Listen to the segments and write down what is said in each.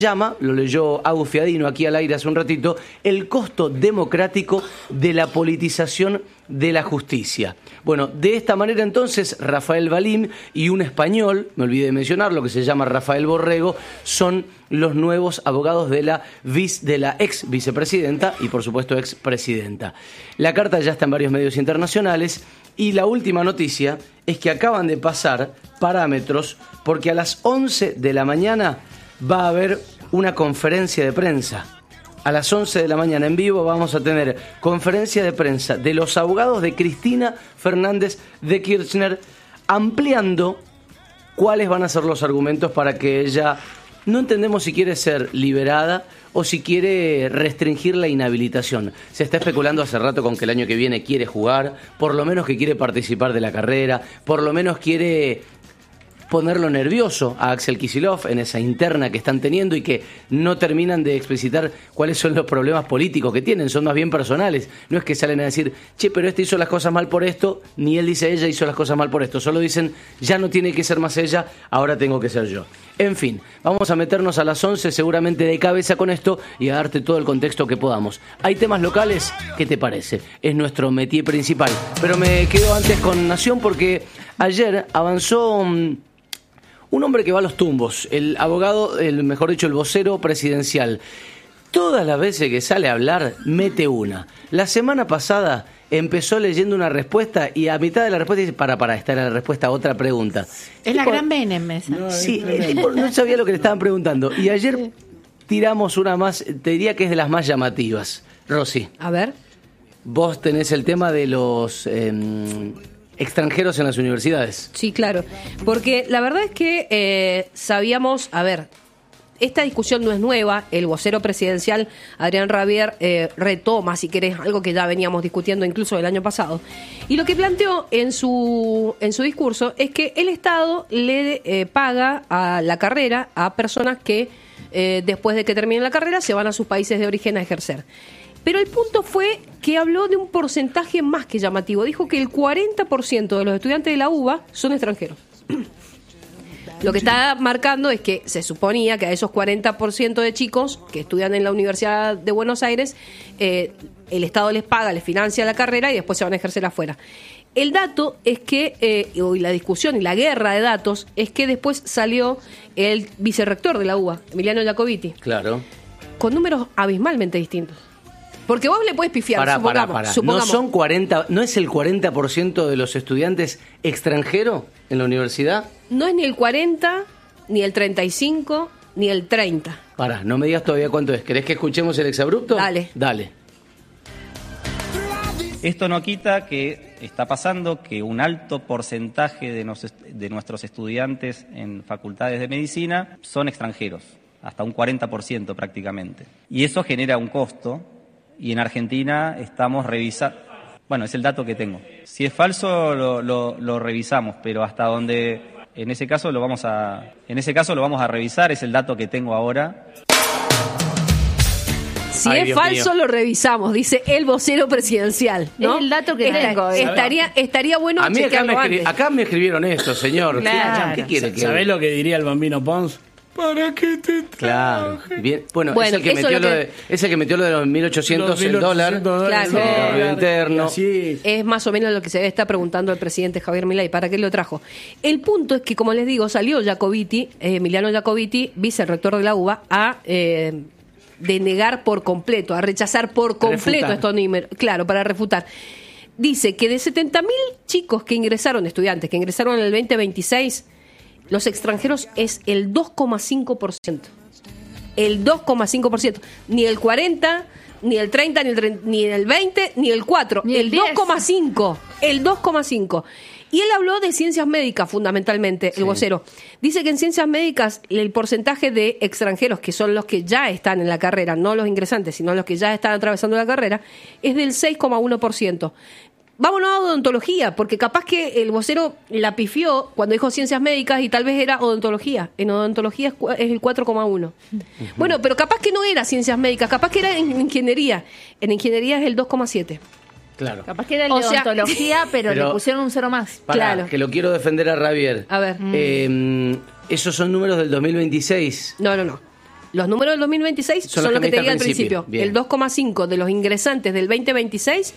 llama, lo leyó Agus Fiadino aquí al aire hace un ratito, el costo democrático de la politización de la justicia. Bueno, de esta manera entonces Rafael Balín y un español, me olvidé de mencionarlo, que se llama Rafael Borrego, son los nuevos abogados de la ex vicepresidenta y por supuesto ex presidenta. La carta ya está en varios medios internacionales y la última noticia es que acaban de pasar parámetros porque a las 11 de la mañana va a haber una conferencia de prensa. A las 11 de la mañana en vivo vamos a tener conferencia de prensa de los abogados de Cristina Fernández de Kirchner, ampliando cuáles van a ser los argumentos para que ella, no entendemos si quiere ser liberada o si quiere restringir la inhabilitación. Se está especulando hace rato con que el año que viene quiere jugar, por lo menos que quiere participar de la carrera, por lo menos quiere ponerlo nervioso a Axel Kicillof en esa interna que están teniendo y que no terminan de explicitar cuáles son los problemas políticos que tienen, son más bien personales. No es que salen a decir, che, pero este hizo las cosas mal por esto, ni él dice ella hizo las cosas mal por esto. Solo dicen, ya no tiene que ser más ella, ahora tengo que ser yo. En fin, vamos a meternos a las 11 seguramente de cabeza con esto y a darte todo el contexto que podamos. ¿Hay temas locales? ¿Qué te parece? Es nuestro métier principal. Pero me quedo antes con Nación porque ayer avanzó un hombre que va a los tumbos, el abogado, mejor dicho, el vocero presidencial. Todas las veces que sale a hablar, mete una. La semana pasada empezó leyendo una respuesta y a mitad de la respuesta dice, para, esta era la respuesta a otra pregunta. Es la gran vena en mesa. Sí, el tipo no sabía lo que le estaban preguntando. Y ayer tiramos una más, te diría que es de las más llamativas. Rosy. A ver. Vos tenés el tema de los extranjeros en las universidades. Sí, claro. Porque la verdad es que sabíamos, a ver, esta discusión no es nueva. El vocero presidencial, Adrián Rabier, retoma, si querés, algo que ya veníamos discutiendo incluso el año pasado. Y lo que planteó en su discurso es que el Estado le paga a la carrera a personas que después de que terminen la carrera se van a sus países de origen a ejercer. Pero el punto fue que habló de un porcentaje más que llamativo. Dijo que el 40% de los estudiantes de la UBA son extranjeros. Lo que está marcando es que se suponía que a esos 40% de chicos que estudian en la Universidad de Buenos Aires, el Estado les paga, les financia la carrera y después se van a ejercer afuera. El dato es que, y la discusión y la guerra de datos, es que después salió el vicerrector de la UBA, Emiliano Jacobiti. Claro. Con números abismalmente distintos. Porque vos le podés pifiar, supongamos. ¿No son 40, no es el 40% de los estudiantes extranjeros en la universidad? No es ni el 40, ni el 35, ni el 30. Pará, no me digas todavía cuánto es. ¿Querés que escuchemos el exabrupto? Dale. Esto no quita que está pasando que un alto porcentaje de nuestros estudiantes en facultades de medicina son extranjeros, hasta un 40% prácticamente. Y eso genera un costo. Y en Argentina estamos revisando, bueno, es el dato que tengo. Si es falso lo revisamos, pero hasta donde en ese caso lo vamos a revisar, es el dato que tengo ahora. Si es Dios falso mío. Lo revisamos, dice el vocero presidencial, ¿no? Es el dato que tengo. Estaría bueno. A mí acá me escribieron esto, señor. Claro. ¿Qué quiere que? ¿Sabés lo que diría el Bambino Pons? ¿Para qué te traje? Claro. Bien. Bueno, es el que metió lo de los 1.800 el dólar. Claro. Interno. Es más o menos lo que se está preguntando el presidente Javier Milei. ¿Para qué lo trajo? El punto es que, como les digo, salió Jacobiti, Emiliano Jacobiti, vicerrector de la UBA, a denegar por completo, a rechazar por completo estos números. Claro, para refutar. Dice que de 70.000 chicos que ingresaron, estudiantes que ingresaron en el 2026, los extranjeros es el 2,5%. El 2,5%. Ni el 40, ni el 30, ni el 20, ni el 4. Ni el 2,5. El 2,5. Y él habló de ciencias médicas, fundamentalmente, el vocero. Dice que en ciencias médicas el porcentaje de extranjeros, que son los que ya están en la carrera, no los ingresantes, sino los que ya están atravesando la carrera, es del 6,1%. Vámonos a odontología, porque capaz que el vocero la pifió cuando dijo ciencias médicas y tal vez era odontología. En odontología es el 4,1. Bueno, pero capaz que no era ciencias médicas, capaz que era en ingeniería. En ingeniería es el 2,7. Claro. Capaz que era el de odontología, pero le pusieron un cero más. Claro. Que lo quiero defender a Rabier. A ver. Esos son números del 2026. No. Los números del 2026 son los que te dije al principio. El 2,5 de los ingresantes del 2026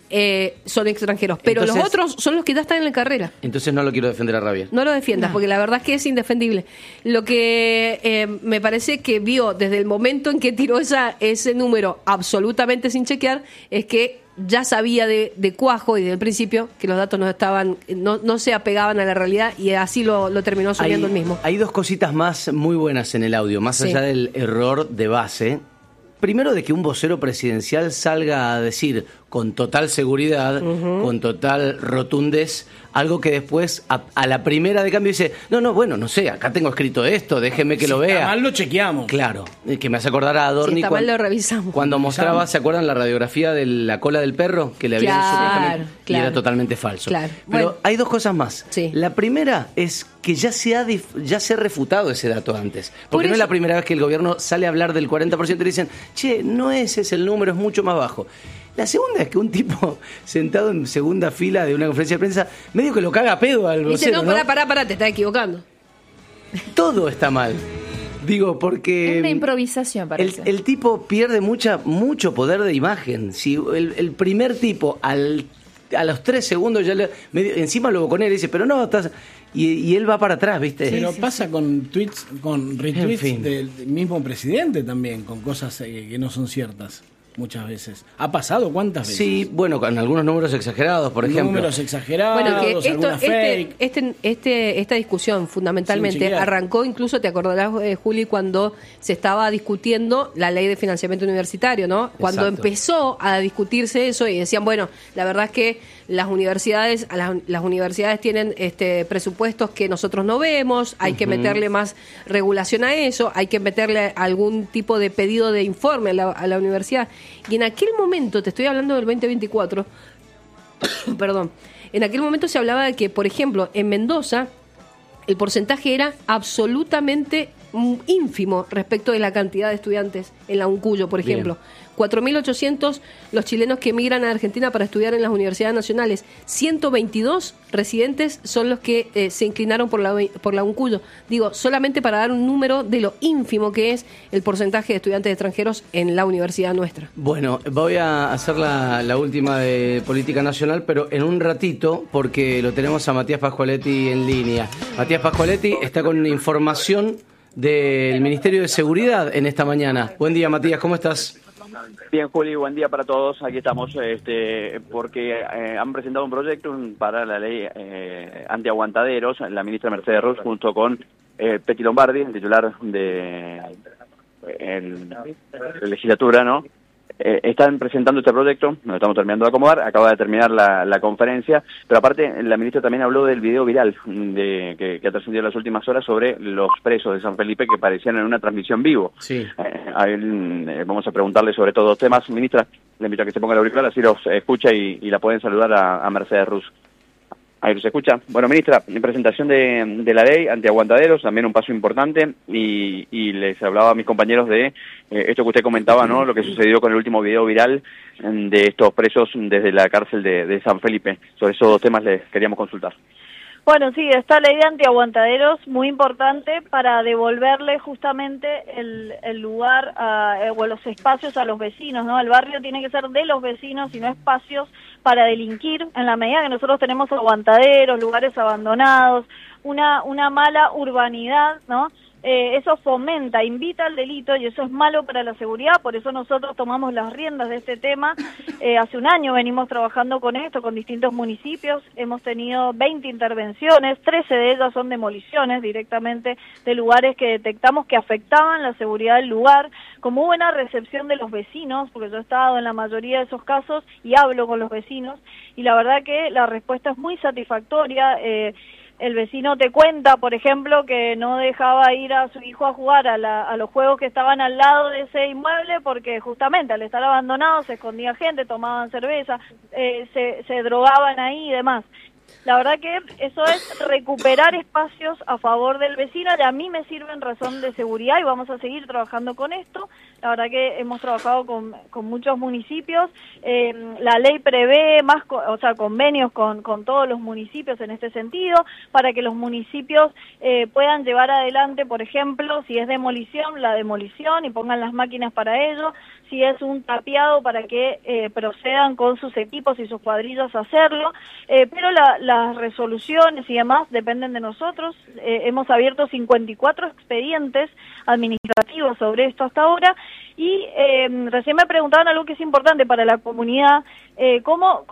son extranjeros, pero entonces, los otros son los que ya están en la carrera. Entonces no lo quiero defender a Rabier. No lo defiendas, porque la verdad es que es indefendible. Lo que me parece que vio desde el momento en que tiró ese número absolutamente sin chequear, es que ya sabía de cuajo y desde el principio que los datos no se apegaban a la realidad, y así lo terminó asumiendo el mismo. Hay dos cositas más muy buenas en el audio, más allá del error de base. Primero, de que un vocero presidencial salga a decir con total seguridad, con total rotundez, algo que después a la primera de cambio dice, no sé, acá tengo escrito esto, déjeme que lo vea. Si está mal, lo chequeamos. Claro, que me hace acordar a Adorni. Si está mal, lo revisamos. Cuando mostraba, ¿se acuerdan la radiografía de la cola del perro? Que le habían supuestamente, y era totalmente falso. Claro. Pero bueno, hay dos cosas más. Sí. La primera es que ya se ha refutado ese dato antes. Porque no es la primera vez que el gobierno sale a hablar del 40% y le dicen, che, no ese es el número, es mucho más bajo. La segunda es que un tipo sentado en segunda fila de una conferencia de prensa medio que lo caga a pedo al vocero. Dice, pará, te estás equivocando. Todo está mal. Digo, porque... Es una improvisación, parece. El tipo pierde mucho poder de imagen. Si el primer tipo a los 3 segundos ya encima lo con él y dice, pero no, estás... Y él va para atrás, ¿viste? Pero pasa con tweets, con retweets del mismo presidente también, con cosas que no son ciertas. Muchas veces. ¿Ha pasado cuántas veces? Sí, bueno, con algunos números exagerados, por ejemplo. Números exagerados, bueno, que fake. Esta discusión fundamentalmente arrancó, incluso te acordarás, Juli, cuando se estaba discutiendo la ley de financiamiento universitario, ¿no? Cuando empezó a discutirse eso y decían, bueno, la verdad es que las universidades tienen presupuestos que nosotros no vemos, hay que meterle más regulación a eso, hay que meterle algún tipo de pedido de informe a la universidad. Y en aquel momento, te estoy hablando del 2024, perdón, en aquel momento se hablaba de que, por ejemplo, en Mendoza el porcentaje era absolutamente ínfimo respecto de la cantidad de estudiantes en la UNCUYO, por ejemplo. 4.800 los chilenos que emigran a Argentina para estudiar en las universidades nacionales. 122 residentes son los que se inclinaron por la UNCUYO. Digo, solamente para dar un número de lo ínfimo que es el porcentaje de estudiantes extranjeros en la universidad nuestra. Bueno, voy a hacer la última de política nacional, pero en un ratito, porque lo tenemos a Matías Pascualetti en línea. Matías Pascualetti está con información del Ministerio de Seguridad en esta mañana. Buen día, Matías, ¿cómo estás? Bien, Juli, buen día para todos. Aquí estamos porque han presentado un proyecto para la ley antiaguantaderos, la ministra Mercedes Ruz, junto con Peti Lombardi, el titular de la legislatura, ¿no? Están presentando este proyecto, nos estamos terminando de acomodar, acaba de terminar la conferencia, pero aparte la ministra también habló del video viral que ha trascendido en las últimas horas sobre los presos de San Felipe que parecían en una transmisión vivo. Sí. Vamos a preguntarle sobre todos los temas. Ministra, le invito a que se ponga el auricular, así los escucha y la pueden saludar a Mercedes Ruz. Ahí los escucha. Bueno, ministra, en presentación de la ley antiaguantaderos, también un paso importante, y les hablaba a mis compañeros de esto que usted comentaba, ¿no? Lo que sucedió con el último video viral de estos presos desde la cárcel de San Felipe. Sobre esos dos temas les queríamos consultar. Bueno, sí, esta ley de antiaguantaderos muy importante para devolverle justamente el lugar o los espacios a los vecinos, ¿no? El barrio tiene que ser de los vecinos y no espacios para delinquir, en la medida que nosotros tenemos aguantaderos, lugares abandonados, una mala urbanidad, ¿no? Eso fomenta, invita al delito y eso es malo para la seguridad, por eso nosotros tomamos las riendas de este tema. Hace un año venimos trabajando con esto, con distintos municipios, hemos tenido 20 intervenciones, 13 de ellas son demoliciones directamente de lugares que detectamos que afectaban la seguridad del lugar, con muy buena recepción de los vecinos, porque yo he estado en la mayoría de esos casos y hablo con los vecinos, y la verdad que la respuesta es muy satisfactoria. El vecino te cuenta, por ejemplo, que no dejaba ir a su hijo a jugar a los juegos que estaban al lado de ese inmueble porque justamente al estar abandonado se escondía gente, tomaban cerveza, se drogaban ahí y demás. La verdad que eso es recuperar espacios a favor del vecino, y a mí me sirve en razón de seguridad y vamos a seguir trabajando con esto. La verdad que hemos trabajado con muchos municipios. La ley prevé más, convenios con todos los municipios en este sentido, para que los municipios puedan llevar adelante, por ejemplo, si es demolición, la demolición y pongan las máquinas para ello. Si es un tapiado, para que procedan con sus equipos y sus cuadrillas a hacerlo, pero las resoluciones y demás dependen de nosotros. Hemos abierto 54 expedientes administrativos sobre esto hasta ahora, y recién me preguntaban algo que es importante para la comunidad, cómo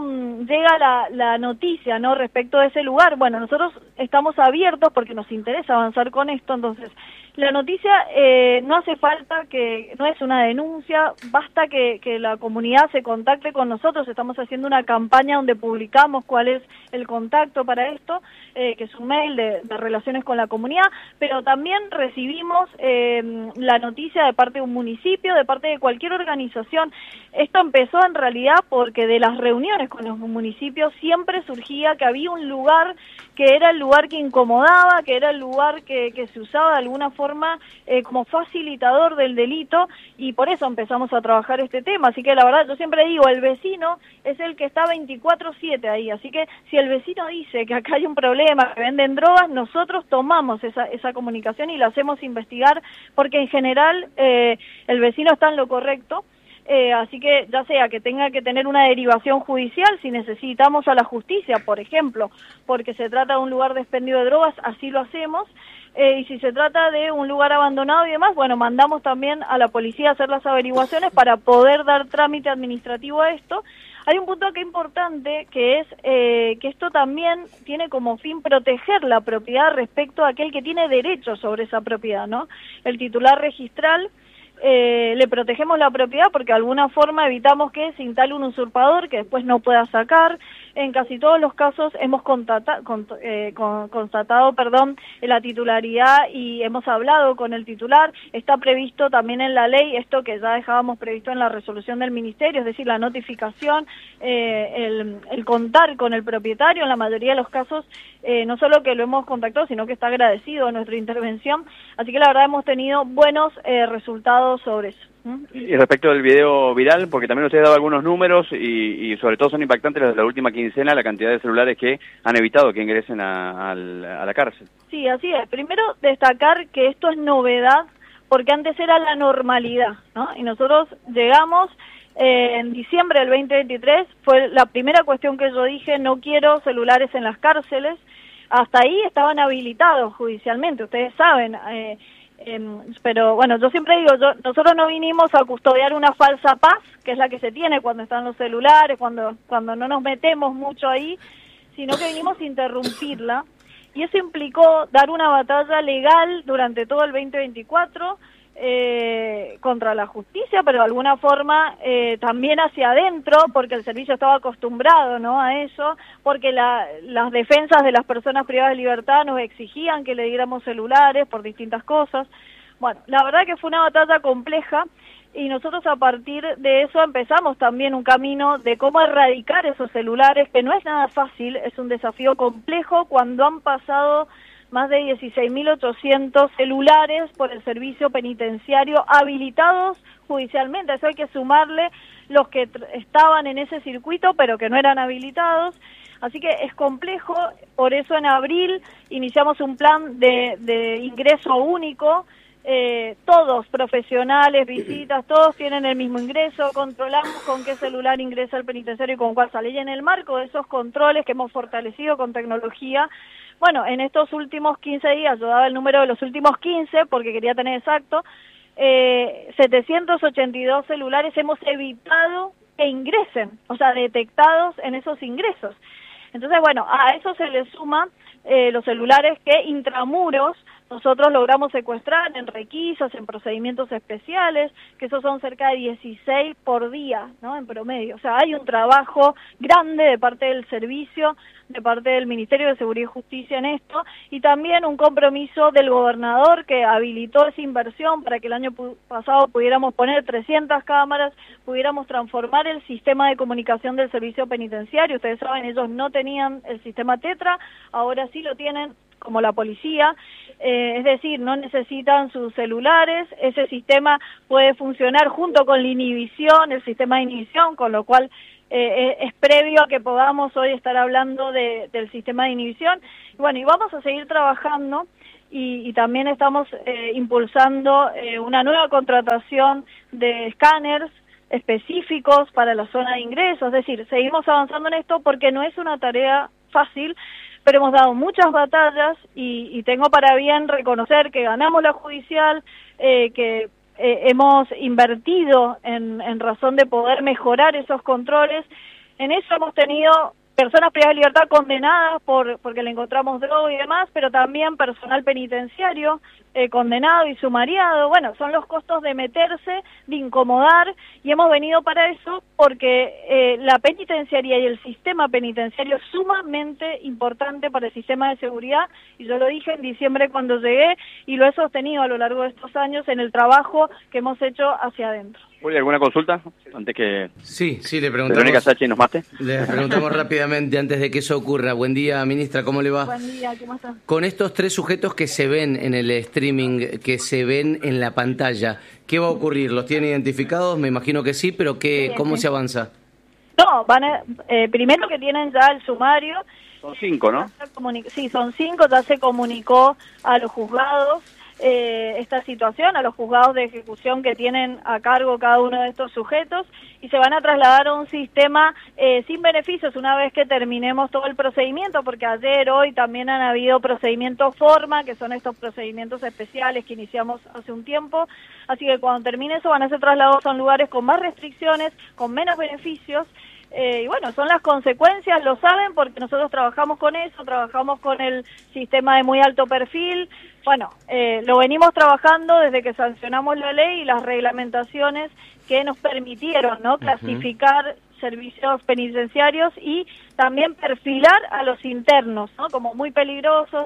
llega la noticia, ¿no?, respecto de ese lugar. Bueno, nosotros estamos abiertos porque nos interesa avanzar con esto, entonces la noticia no hace falta que, no es una denuncia, basta que la comunidad se contacte con nosotros. Estamos haciendo una campaña donde publicamos cuál es el contacto para esto, que es un mail de relaciones con la comunidad, pero también recibimos la noticia de parte de un municipio, de parte de cualquier organización. Esto empezó en realidad porque de las reuniones con los municipios siempre surgía que había un lugar que era el lugar que incomodaba, que era el lugar que se usaba de alguna forma como facilitador del delito, y por eso empezamos a trabajar este tema. Así que la verdad, yo siempre digo, el vecino es el que está 24/7 ahí, así que si el vecino dice que acá hay un problema, que venden drogas, nosotros tomamos esa comunicación y la hacemos investigar, porque en general el vecino está en lo correcto. Así que ya sea que tenga que tener una derivación judicial, si necesitamos a la justicia, por ejemplo, porque se trata de un lugar de expendio de drogas, así lo hacemos. Y si se trata de un lugar abandonado y demás, bueno, mandamos también a la policía a hacer las averiguaciones para poder dar trámite administrativo a esto. Hay un punto que es importante, que es que esto también tiene como fin proteger la propiedad respecto a aquel que tiene derecho sobre esa propiedad, ¿no? El titular registral, le protegemos la propiedad porque de alguna forma evitamos que se instale un usurpador que después no pueda sacar. En casi todos los casos hemos constatado la titularidad y hemos hablado con el titular. Está previsto también en la ley esto que ya dejábamos previsto en la resolución del ministerio, es decir, la notificación, el contar con el propietario. En la mayoría de los casos no solo que lo hemos contactado, sino que está agradecido a nuestra intervención. Así que la verdad hemos tenido buenos resultados sobre eso. Y respecto del video viral, porque también usted ha dado algunos números y sobre todo son impactantes los de la última quincena, la cantidad de celulares que han evitado que ingresen a la cárcel. Sí, así es. Primero destacar que esto es novedad, porque antes era la normalidad, ¿no? Y nosotros llegamos en diciembre del 2023, fue la primera cuestión que yo dije: no quiero celulares en las cárceles. Hasta ahí estaban habilitados judicialmente, ustedes saben. Pero bueno, yo siempre digo, nosotros no vinimos a custodiar una falsa paz, que es la que se tiene cuando están los celulares, cuando no nos metemos mucho ahí, sino que vinimos a interrumpirla, y eso implicó dar una batalla legal durante todo el 2024 contra la justicia, pero de alguna forma también hacia adentro, porque el servicio estaba acostumbrado, ¿no?, a eso, porque las defensas de las personas privadas de libertad nos exigían que le diéramos celulares por distintas cosas. Bueno, la verdad que fue una batalla compleja, y nosotros a partir de eso empezamos también un camino de cómo erradicar esos celulares, que no es nada fácil, es un desafío complejo cuando han pasado más de 16.800 celulares por el servicio penitenciario habilitados judicialmente. Eso hay que sumarle los que estaban en ese circuito pero que no eran habilitados. Así que es complejo, por eso en abril iniciamos un plan de ingreso único. Todos, profesionales, visitas, todos tienen el mismo ingreso, controlamos con qué celular ingresa el penitenciario y con cuál sale. Y en el marco de esos controles que hemos fortalecido con tecnología, bueno, en estos últimos 15 días, yo daba el número de los últimos 15 porque quería tener exacto, 782 celulares hemos evitado que ingresen, o sea, detectados en esos ingresos. Entonces, bueno, a eso se le suma los celulares que intramuros nosotros logramos secuestrar en requisas, en procedimientos especiales, que esos son cerca de 16 por día, ¿no? En promedio. O sea, hay un trabajo grande de parte del servicio, de parte del Ministerio de Seguridad y Justicia en esto, y también un compromiso del gobernador que habilitó esa inversión para que el año pasado pudiéramos poner 300 cámaras, pudiéramos transformar el sistema de comunicación del servicio penitenciario. Ustedes saben, ellos no tenían el sistema Tetra, ahora sí lo tienen, como la policía, es decir, no necesitan sus celulares, ese sistema puede funcionar junto con la inhibición, el sistema de inhibición, con lo cual es previo a que podamos hoy estar hablando del sistema de inhibición. Bueno, y vamos a seguir trabajando y también estamos impulsando una nueva contratación de escáneres específicos para la zona de ingreso, es decir, seguimos avanzando en esto porque no es una tarea fácil, pero hemos dado muchas batallas y tengo para bien reconocer que ganamos la judicial, que hemos invertido en razón de poder mejorar esos controles. En eso hemos tenido personas privadas de libertad condenadas porque le encontramos droga y demás, pero también personal penitenciario condenado y sumariado. Bueno, son los costos de meterse, de incomodar, y hemos venido para eso porque la penitenciaría y el sistema penitenciario es sumamente importante para el sistema de seguridad, y yo lo dije en diciembre cuando llegué y lo he sostenido a lo largo de estos años en el trabajo que hemos hecho hacia adentro. Juli, ¿alguna consulta antes que Sí, le preguntamos. Verónica Sachi nos mate? Le preguntamos rápidamente antes de que eso ocurra. Buen día, ministra, ¿cómo le va? Buen día, ¿cómo estás? Con estos 3 sujetos que se ven en el streaming, que se ven en la pantalla, ¿qué va a ocurrir? ¿Los tienen identificados? Me imagino que sí, pero ¿cómo se avanza? No, primero que tienen ya el sumario. Son 5, ¿no? Sí, son 5, ya se comunicó a los juzgados esta situación, a los juzgados de ejecución que tienen a cargo cada uno de estos sujetos, y se van a trasladar a un sistema sin beneficios una vez que terminemos todo el procedimiento, porque ayer, hoy también han habido procedimientos forma, que son estos procedimientos especiales que iniciamos hace un tiempo, así que cuando termine eso van a ser trasladados a lugares con más restricciones, con menos beneficios. Y bueno, son las consecuencias, lo saben, porque nosotros trabajamos con eso, trabajamos con el sistema de muy alto perfil. Bueno, lo venimos trabajando desde que sancionamos la ley y las reglamentaciones que nos permitieron, ¿no?, clasificar servicios penitenciarios y también perfilar a los internos, ¿no?, como muy peligrosos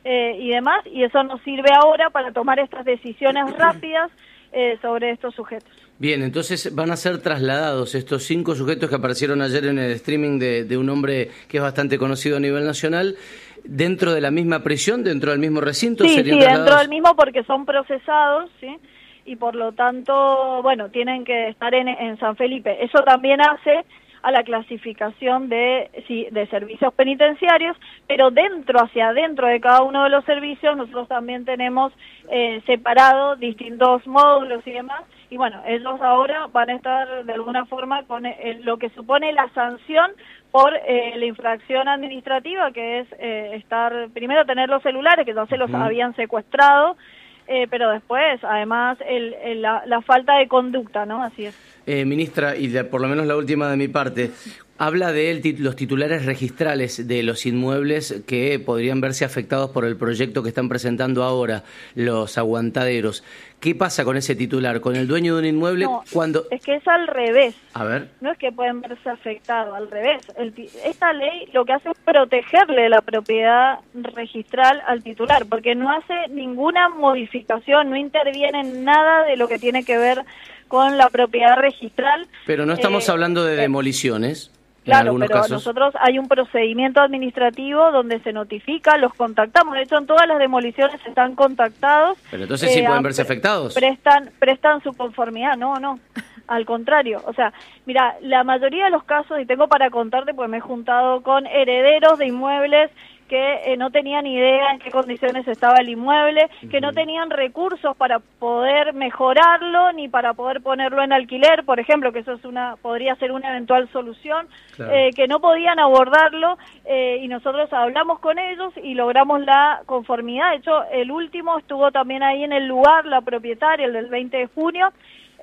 y demás, y eso nos sirve ahora para tomar estas decisiones rápidas sobre estos sujetos. Bien, entonces van a ser trasladados estos 5 sujetos que aparecieron ayer en el streaming de un hombre que es bastante conocido a nivel nacional, dentro de la misma prisión, dentro del mismo recinto. Sí, dentro del mismo, porque son procesados, ¿sí? Y por lo tanto, bueno, tienen que estar en San Felipe. Eso también hace a la clasificación de servicios penitenciarios, pero hacia adentro de cada uno de los servicios nosotros también tenemos separado distintos módulos y demás, y bueno, ellos ahora van a estar de alguna forma con lo que supone la sanción por la infracción administrativa, que es tener los celulares, que ya se los habían secuestrado, pero después, además, la falta de conducta, ¿no? Así es. Ministra, y por lo menos la última de mi parte, habla de los titulares registrales de los inmuebles que podrían verse afectados por el proyecto que están presentando ahora los aguantaderos. ¿Qué pasa con ese titular? ¿Con el dueño de un inmueble? No, es que es al revés. A ver. No es que pueden verse afectados, al revés. Esta ley lo que hace es protegerle la propiedad registral al titular, porque no hace ninguna modificación, no interviene en nada de lo que tiene que ver con la propiedad registral. Pero no estamos hablando de demoliciones. Claro, pero nosotros hay un procedimiento administrativo donde se notifica, los contactamos. De hecho, en todas las demoliciones están contactados. Pero entonces sí pueden verse afectados. Prestan su conformidad. No. Al contrario. O sea, mira, la mayoría de los casos, y tengo para contarte, pues me he juntado con herederos de inmuebles que no tenían idea en qué condiciones estaba el inmueble, que no tenían recursos para poder mejorarlo ni para poder ponerlo en alquiler, por ejemplo, que eso podría ser una eventual solución, claro. Que no podían abordarlo, y nosotros hablamos con ellos y logramos la conformidad. De hecho, el último estuvo también ahí en el lugar, la propietaria, el del 20 de junio,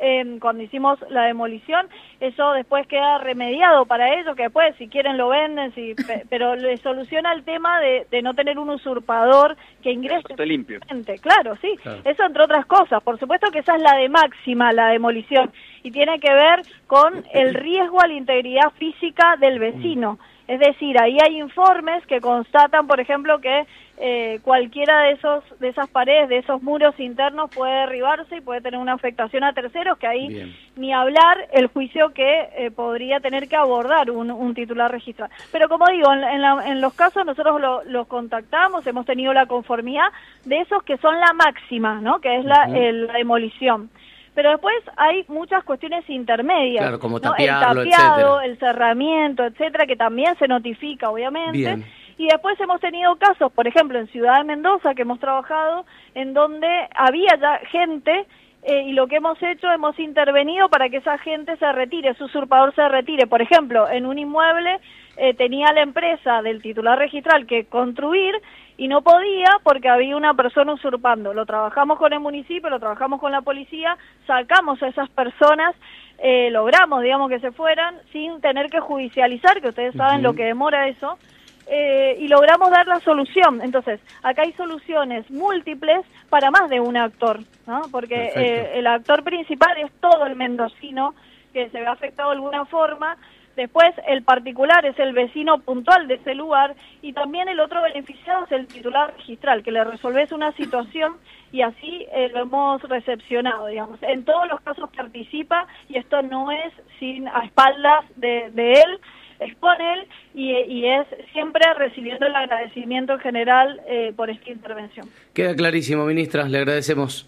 cuando hicimos la demolición, eso después queda remediado para ellos, que después si quieren lo venden, pero le soluciona el tema de no tener un usurpador que ingrese limpio. Claro, sí, claro. Eso entre otras cosas. Por supuesto que esa es la de máxima, la demolición, y tiene que ver con el riesgo a la integridad física del vecino. Es decir, ahí hay informes que constatan, por ejemplo, que cualquiera de esas paredes, de esos muros internos puede derribarse y puede tener una afectación a terceros, que ahí Bien. Ni hablar el juicio que podría tener que abordar un titular registral. Pero como digo, en los casos nosotros los contactamos, hemos tenido la conformidad de esos que son la máxima, ¿no? Que es la demolición. Pero después hay muchas cuestiones intermedias, claro, como ¿no? tapiarlo, el tapiado, etcétera. El cerramiento, etcétera, que también se notifica, obviamente. Bien. Y después hemos tenido casos, por ejemplo, en Ciudad de Mendoza, que hemos trabajado, en donde había ya gente, y lo que hemos hecho, hemos intervenido para que esa gente se retire, ese usurpador se retire. Por ejemplo, en un inmueble tenía la empresa del titular registral que construir, y no podía porque había una persona usurpando. Lo trabajamos con el municipio, lo trabajamos con la policía, sacamos a esas personas, logramos, digamos, que se fueran sin tener que judicializar, que ustedes saben lo que demora eso, y logramos dar la solución. Entonces, acá hay soluciones múltiples para más de un actor, ¿no? Porque el actor principal es todo el mendocino que se ve afectado de alguna forma. Después, el particular es el vecino puntual de ese lugar, y también el otro beneficiado es el titular registral, que le resolvés una situación, y así lo hemos recepcionado, digamos. En todos los casos participa, y esto no es a espaldas de él, es con él, y es siempre recibiendo el agradecimiento en general por esta intervención. Queda clarísimo, ministra, le agradecemos.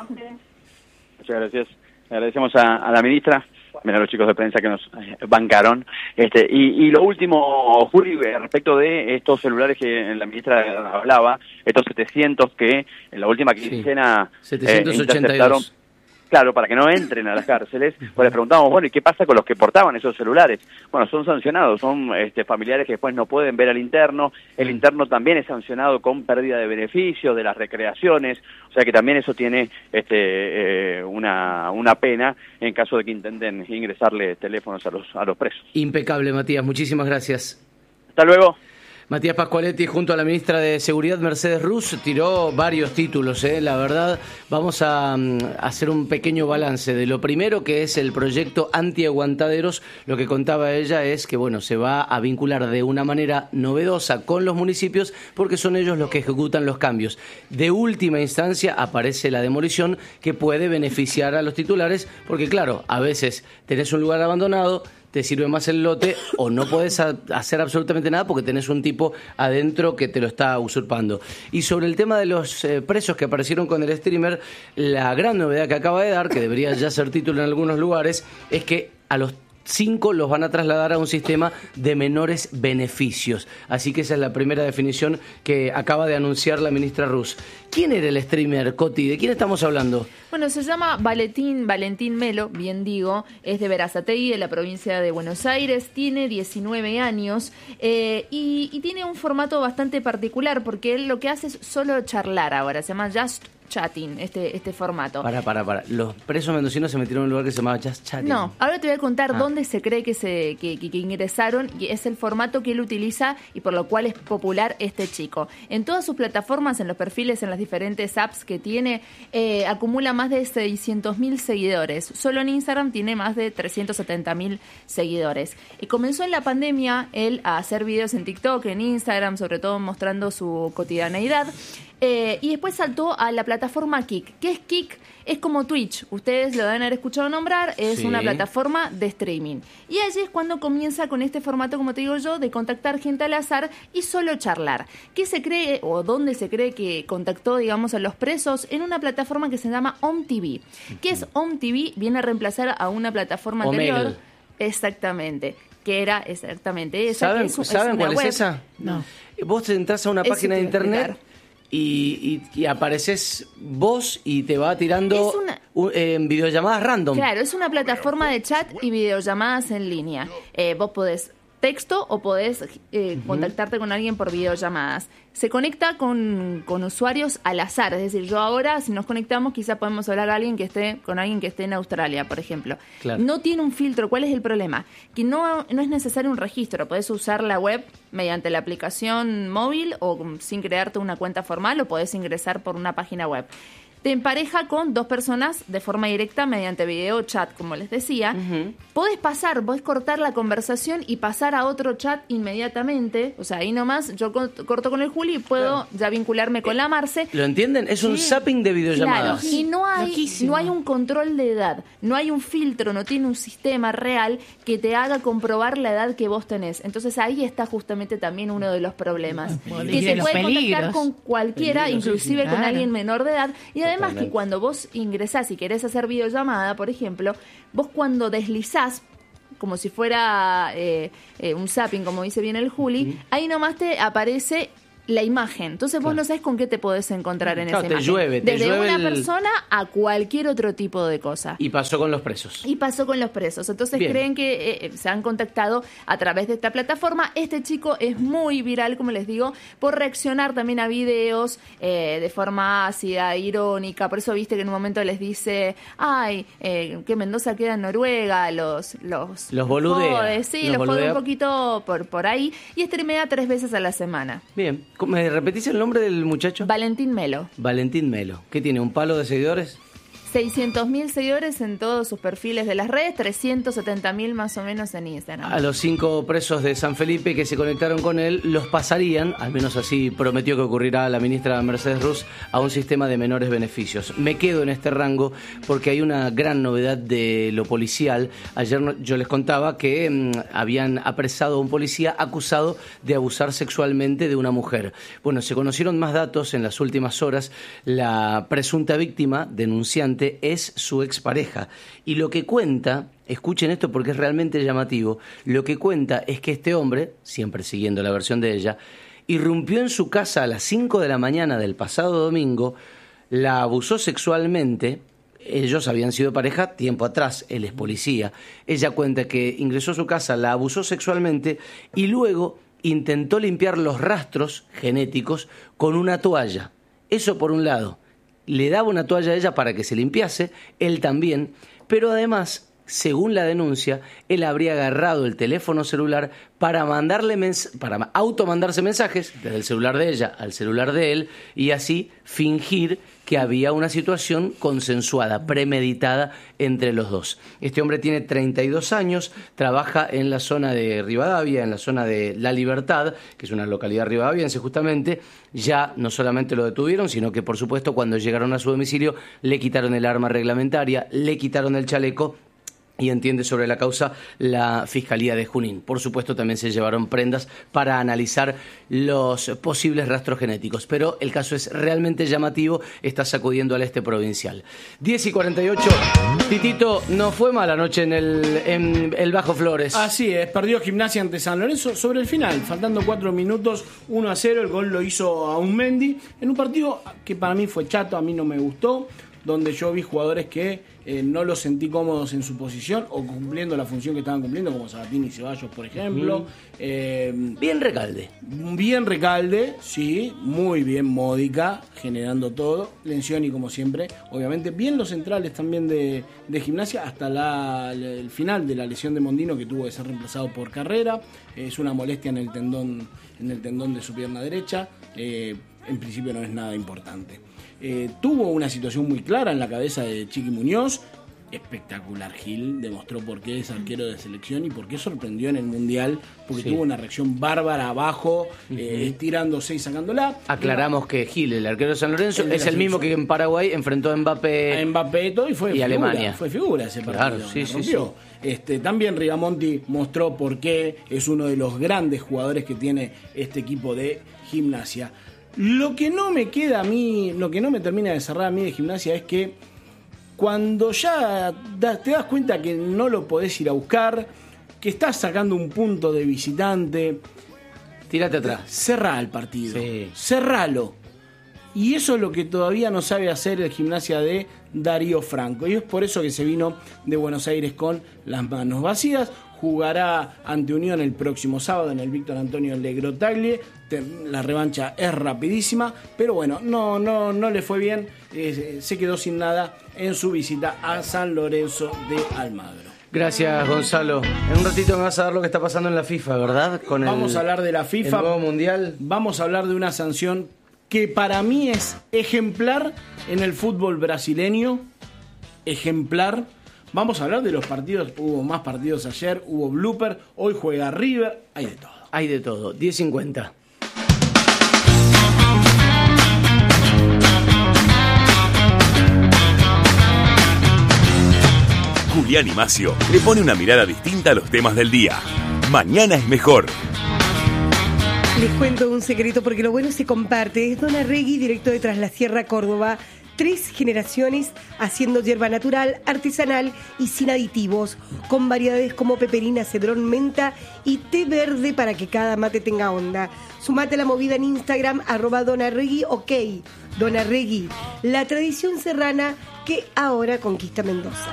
Muchas gracias. Le agradecemos a la ministra. Mira, los chicos de prensa que nos bancaron. Y lo último, Juli, respecto de estos celulares que la ministra hablaba, estos 700 que en la última quincena 782. Claro, para que no entren a las cárceles, pues les preguntamos, bueno, ¿y qué pasa con los que portaban esos celulares? Bueno, son sancionados, son familiares que después no pueden ver al interno, el interno también es sancionado con pérdida de beneficios, de las recreaciones, o sea que también eso tiene una pena en caso de que intenten ingresarle teléfonos a los presos. Impecable, Matías, muchísimas gracias. Hasta luego. Matías Pascualetti junto a la ministra de Seguridad Mercedes Ruz tiró varios títulos, la verdad. Vamos a hacer un pequeño balance de lo primero, que es el proyecto antiaguantaderos. Lo que contaba ella es que se va a vincular de una manera novedosa con los municipios, porque son ellos los que ejecutan los cambios. De última instancia aparece la demolición, que puede beneficiar a los titulares, porque claro, a veces tenés un lugar abandonado, te sirve más el lote, o no podés hacer absolutamente nada porque tenés un tipo adentro que te lo está usurpando. Y sobre el tema de los presos que aparecieron con el streamer, la gran novedad que acaba de dar, que debería ya ser título en algunos lugares, es que a los 5 los van a trasladar a un sistema de menores beneficios. Así que esa es la primera definición que acaba de anunciar la ministra Ruz. ¿Quién era el streamer, Coti? ¿De quién estamos hablando? Bueno, se llama Valentín Melo, bien digo, es de Berazategui, de la provincia de Buenos Aires, tiene 19 años y tiene un formato bastante particular, porque él lo que hace es solo charlar ahora, se llama Just Chatting, este formato. Para. Los presos mendocinos se metieron en un lugar que se llamaba Just Chatting. No, ahora te voy a contar dónde se cree que ingresaron, y es el formato que él utiliza y por lo cual es popular este chico. En todas sus plataformas, en los perfiles, en las diferentes apps que tiene, acumula más de 600.000 seguidores. Solo en Instagram tiene más de 370.000 seguidores. Y comenzó en la pandemia él a hacer videos en TikTok, en Instagram, sobre todo mostrando su cotidianeidad. Y después saltó a la plataforma Kick. ¿Qué es Kick? Es como Twitch, ustedes lo deben haber escuchado nombrar, es una plataforma de streaming. Y allí es cuando comienza con este formato, como te digo yo, de contactar gente al azar y solo charlar. ¿Qué se cree o dónde se cree que contactó, digamos, a los presos? En una plataforma que se llama OMTV. ¿Qué es OMTV? Viene a reemplazar a una plataforma anterior. Exactamente. Que era exactamente esa. ¿Saben cuál es esa? No. Vos entras a una página de internet y apareces vos y te va tirando videollamadas random. Claro, es una plataforma de chat y videollamadas en línea. Vos podés texto o podés contactarte con alguien por videollamadas. Se conecta con usuarios al azar, es decir, yo ahora, si nos conectamos, quizá podemos hablar con alguien que esté en Australia, por ejemplo. Claro. No tiene un filtro. ¿Cuál es el problema? Que no es necesario un registro. Podés usar la web mediante la aplicación móvil o sin crearte una cuenta formal, o podés ingresar por una página web. Te empareja con 2 personas de forma directa mediante video chat, como les decía. Podés cortar la conversación y pasar a otro chat inmediatamente. O sea, ahí nomás yo corto con el Juli y puedo ya vincularme con la Marce. ¿Lo entienden? Es un zapping de videollamadas. Claro, y no hay un control de edad, no hay un filtro, no tiene un sistema real que te haga comprobar la edad que vos tenés. Entonces ahí está justamente también uno de los problemas. Que se puede contactar con cualquiera, inclusive con alguien menor de edad. Y además que cuando vos ingresás y querés hacer videollamada, por ejemplo, vos cuando deslizás, como si fuera un zapping, como dice bien el Juli, ahí nomás te aparece la imagen. Entonces vos no sabés con qué te podés encontrar en esa imagen. Desde una persona a cualquier otro tipo de cosa. Y pasó con los presos. Entonces creen que se han contactado a través de esta plataforma. Este chico es muy viral, como les digo, por reaccionar también a videos de forma ácida, irónica. Por eso viste que en un momento les dice, que Mendoza queda en Noruega, los boludea. Sí, los jode un poquito por ahí. Y streamea 3 veces a la semana. Bien. ¿Me repetís el nombre del muchacho? Valentín Melo. Valentín Melo. ¿Qué tiene? ¿Un palo de seguidores? 600.000 seguidores en todos sus perfiles de las redes, 370.000 más o menos en Instagram. A los 5 presos de San Felipe que se conectaron con él, los pasarían, al menos así prometió que ocurrirá la ministra Mercedes Ruz, a un sistema de menores beneficios. Me quedo en este rango porque hay una gran novedad de lo policial. Ayer yo les contaba que habían apresado a un policía acusado de abusar sexualmente de una mujer. Bueno, se conocieron más datos en las últimas horas. La presunta víctima, denunciante, es su expareja. Y lo que cuenta, escuchen esto porque es realmente llamativo, lo que cuenta es que este hombre, siempre siguiendo la versión de ella, irrumpió en su casa a las 5 de la mañana del pasado domingo, la abusó sexualmente. Ellos habían sido pareja tiempo atrás, él es policía. Ella cuenta que ingresó a su casa, la abusó sexualmente y luego intentó limpiar los rastros genéticos con una toalla. Eso por un lado. Le daba una toalla a ella para que se limpiase, él también, pero además, según la denuncia, él habría agarrado el teléfono celular para automandarse mensajes desde el celular de ella al celular de él y así fingir que había una situación consensuada, premeditada entre los dos. Este hombre tiene 32 años, trabaja en la zona de Rivadavia, en la zona de La Libertad, que es una localidad rivadaviense justamente. Ya no solamente lo detuvieron, sino que por supuesto cuando llegaron a su domicilio le quitaron el arma reglamentaria, le quitaron el chaleco y entiende sobre la causa la Fiscalía de Junín. Por supuesto, también se llevaron prendas para analizar los posibles rastros genéticos. Pero el caso es realmente llamativo, está sacudiendo al este provincial. 10:48. Titito, no fue mala noche en el Bajo Flores. Así es, perdió Gimnasia ante San Lorenzo sobre el final, faltando 4 minutos, 1-0, el gol lo hizo Aumendi, en un partido que para mí fue chato, a mí no me gustó, donde yo vi jugadores que no los sentí cómodos en su posición o cumpliendo la función que estaban cumpliendo, como Sabatini y Ceballos, por ejemplo. Bien Recalde. Bien Recalde, sí, muy bien Módica, generando todo. Lencioni, como siempre, obviamente. Bien los centrales también de Gimnasia, hasta el final de la lesión de Mondino, que tuvo que ser reemplazado por Carrera. Es una molestia en el tendón de su pierna derecha. En principio no es nada importante. Tuvo una situación muy clara en la cabeza de Chiqui Muñoz. Espectacular Gil, demostró por qué es arquero de selección y por qué sorprendió en el Mundial, porque tuvo una reacción bárbara abajo, estirándose y sacándola. Aclaramos que Gil, el arquero de San Lorenzo, es el mismo que en Paraguay enfrentó a Mbappé, todo y fue figura, Alemania. Fue figura ese partido. Claro, sí. También Rigamonti mostró por qué es uno de los grandes jugadores que tiene este equipo de Gimnasia. Lo que no me termina de cerrar a mí de Gimnasia es que cuando ya te das cuenta que no lo podés ir a buscar, que estás sacando un punto de visitante, tírate atrás. Cerrá el partido. Sí. Cerralo. Y eso es lo que todavía no sabe hacer el Gimnasia de Darío Franco. Y es por eso que se vino de Buenos Aires con las manos vacías. jugará ante Unión el próximo sábado en el Víctor Antonio Legrotaglie. La revancha es rapidísima, pero bueno, no le fue bien, se quedó sin nada en su visita a San Lorenzo de Almagro. Gracias, Gonzalo. En un ratito me vas a dar lo que está pasando en la FIFA, ¿verdad? Vamos a hablar de la FIFA, el nuevo mundial. Vamos a hablar de una sanción que para mí es ejemplar en el fútbol brasileño, ejemplar. Vamos a hablar de los partidos, hubo más partidos ayer, hubo blooper, hoy juega River, hay de todo. Hay de todo, 10:50. Julián y Macio le pone una mirada distinta a los temas del día. Mañana es mejor. Les cuento un secreto porque lo bueno se comparte. Es Dona Regui, directo de Tras la Sierra, Córdoba. 3 generaciones haciendo hierba natural, artesanal y sin aditivos, con variedades como peperina, cedrón, menta y té verde para que cada mate tenga onda. Sumate a la movida en Instagram, @DonaRegui, ok. Dona Regui, la tradición serrana que ahora conquista Mendoza.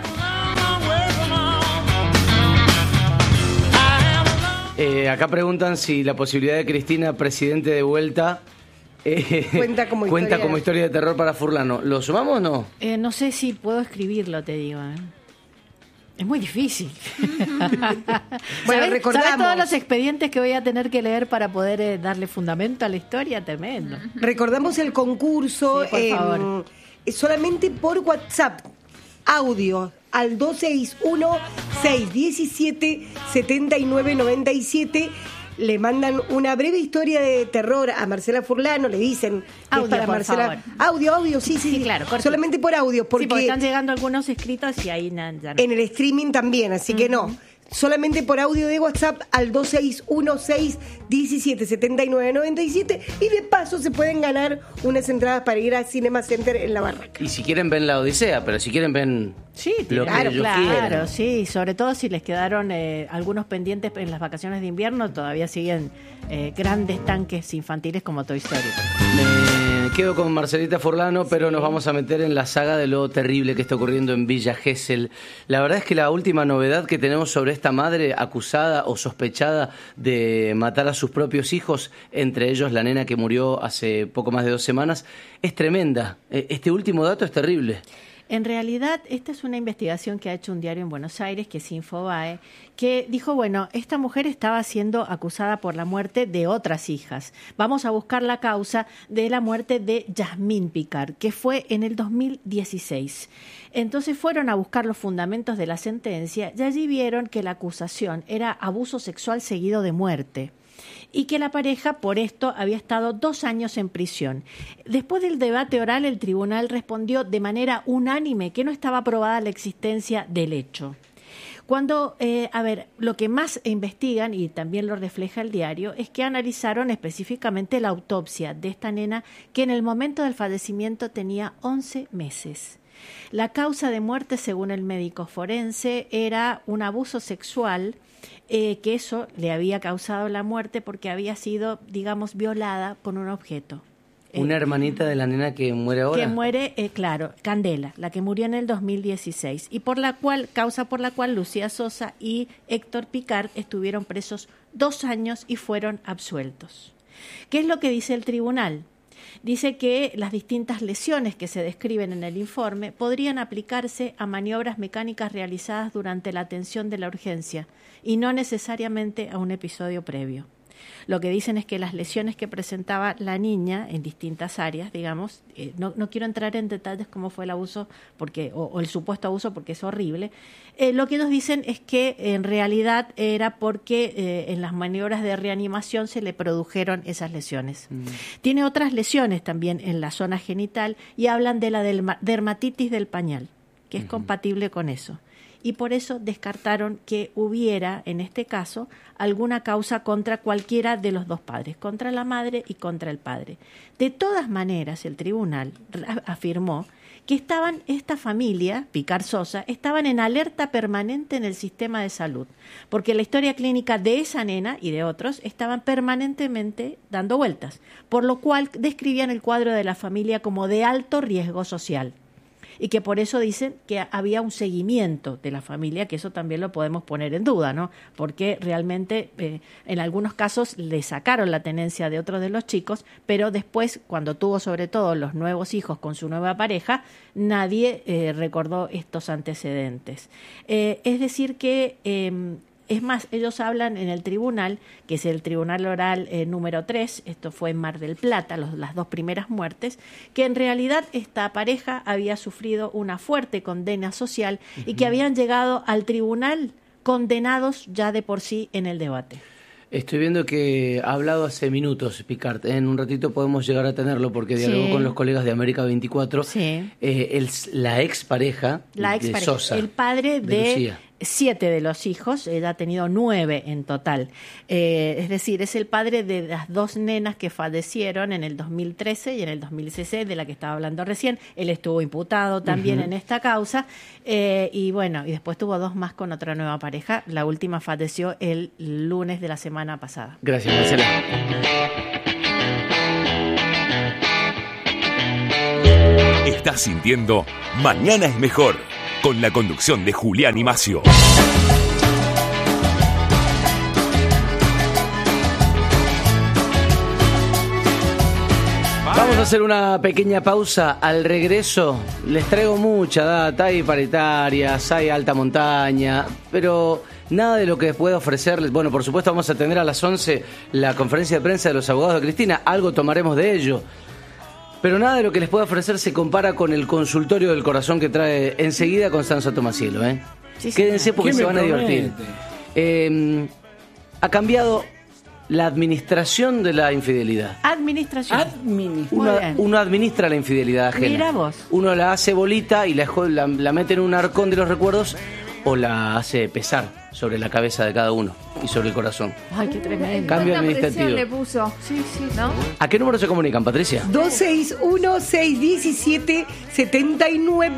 Acá preguntan si la posibilidad de Cristina presidente de vuelta cuenta como historia de terror para Furlano. ¿Lo sumamos o no? No sé si puedo escribirlo, te digo. Es muy difícil. Bueno, recordamos. ¿Sabes todos los expedientes que voy a tener que leer para poder darle fundamento a la historia? Tremendo. Recordamos el concurso, sí, por favor. Solamente por WhatsApp, audio al 261-617-7997. Le mandan una breve historia de terror a Marcela Furlano, le dicen que audio, es para por Marcela. favor. Audio, sí, claro, cortito. solamente por audio, porque están llegando algunos escritos y ahí ya no. En el streaming también, así que no. Solamente por audio de WhatsApp al 261-617-7997 y de paso se pueden ganar unas entradas para ir a Cinema Center en La Barraca. Y si quieren ven La Odisea, pero si quieren ven lo que ellos quieran. Sí, sobre todo si les quedaron algunos pendientes en las vacaciones de invierno, todavía siguen grandes tanques infantiles como Toy Story. Me quedo con Marcelita Furlano, pero nos vamos a meter en la saga de lo terrible que está ocurriendo en Villa Gesell. La verdad es que la última novedad que tenemos sobre esta madre acusada o sospechada de matar a sus propios hijos, entre ellos la nena que murió hace poco más de 2 semanas, es tremenda. Este último dato es terrible. En realidad, esta es una investigación que ha hecho un diario en Buenos Aires, que es Infobae, que dijo, bueno, esta mujer estaba siendo acusada por la muerte de otras hijas. Vamos a buscar la causa de la muerte de Yasmín Picard, que fue en el 2016. Entonces fueron a buscar los fundamentos de la sentencia y allí vieron que la acusación era abuso sexual seguido de muerte, y que la pareja por esto había estado 2 años en prisión. Después del debate oral, el tribunal respondió de manera unánime que no estaba probada la existencia del hecho. Cuando, lo que más investigan, y también lo refleja el diario, es que analizaron específicamente la autopsia de esta nena que en el momento del fallecimiento tenía 11 meses. La causa de muerte, según el médico forense, era un abuso sexual, que eso le había causado la muerte porque había sido, digamos, violada por un objeto. ¿Una hermanita de la nena que muere ahora? Que muere, Candela, la que murió en el 2016, y causa por la cual Lucía Sosa y Héctor Picard estuvieron presos 2 años y fueron absueltos. ¿Qué es lo que dice el tribunal? Dice que las distintas lesiones que se describen en el informe podrían aplicarse a maniobras mecánicas realizadas durante la atención de la urgencia y no necesariamente a un episodio previo. Lo que dicen es que las lesiones que presentaba la niña en distintas áreas, digamos, no quiero entrar en detalles cómo fue el abuso o el supuesto abuso porque es horrible, lo que ellos dicen es que en realidad era porque en las maniobras de reanimación se le produjeron esas lesiones. Tiene otras lesiones también en la zona genital y hablan de la dermatitis del pañal, que es compatible con eso. Y por eso descartaron que hubiera, en este caso, alguna causa contra cualquiera de los 2 padres, contra la madre y contra el padre. De todas maneras, el tribunal afirmó que esta familia, Picard Sosa, estaban en alerta permanente en el sistema de salud, porque la historia clínica de esa nena y de otros estaban permanentemente dando vueltas, por lo cual describían el cuadro de la familia como de alto riesgo social. y que por eso dicen que había un seguimiento de la familia, que eso también lo podemos poner en duda, ¿no? Porque realmente en algunos casos le sacaron la tenencia de otros de los chicos, pero después, cuando tuvo sobre todo los nuevos hijos con su nueva pareja, nadie recordó estos antecedentes. Es decir que... es más, ellos hablan en el tribunal, que es el tribunal oral número 3, esto fue en Mar del Plata, las 2 primeras muertes, que en realidad esta pareja había sufrido una fuerte condena social y que habían llegado al tribunal condenados ya de por sí en el debate. Estoy viendo que ha hablado hace minutos Picard. En un ratito podemos llegar a tenerlo porque dialogó con los colegas de América 24. Sí. La expareja de Sosa. El padre de Lucía. 7 de los hijos, ella ha tenido 9 en total. Es decir, es el padre de las 2 nenas que fallecieron en el 2013 y en el 2016, de la que estaba hablando recién. Él estuvo imputado también en esta causa. Y bueno, y después tuvo 2 más con otra nueva pareja. La última falleció el lunes de la semana pasada. Gracias, Marcela. Estás sintiendo Mañana es Mejor, con la conducción de Julián y Macio. Vamos a hacer una pequeña pausa. Al regreso les traigo mucha data. Hay paritarias, hay alta montaña, pero nada de lo que pueda ofrecerles. Bueno, por supuesto vamos a tener a las 11 la conferencia de prensa de los abogados de Cristina. Algo tomaremos de ello. Pero nada de lo que les pueda ofrecer se compara con el consultorio del corazón que trae enseguida Constanza Tomacielo. Sí, quédense porque se van a divertir. Ha cambiado la administración de la infidelidad. Administración. Uno administra la infidelidad ajena. Mira vos. Uno la hace bolita y la mete en un arcón de los recuerdos o la hace pesar sobre la cabeza de cada uno y sobre el corazón. Ay, qué tremendo. Cambio ¿Cuánta administrativo. presión le puso? Sí, ¿No? ¿A qué número se comunican, Patricia? 261-617-79